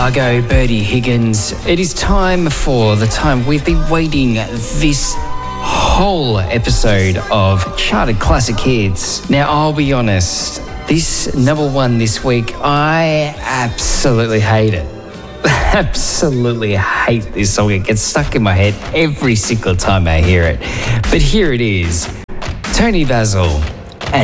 Margot, Bertie Higgins. It is time for the time we've been waiting this whole episode of Charted Classic Hits. Now, I'll be honest, this number one this week, I absolutely hate it. Absolutely hate this song. It gets stuck in my head every single time I hear it. But here it is. Tony Basil.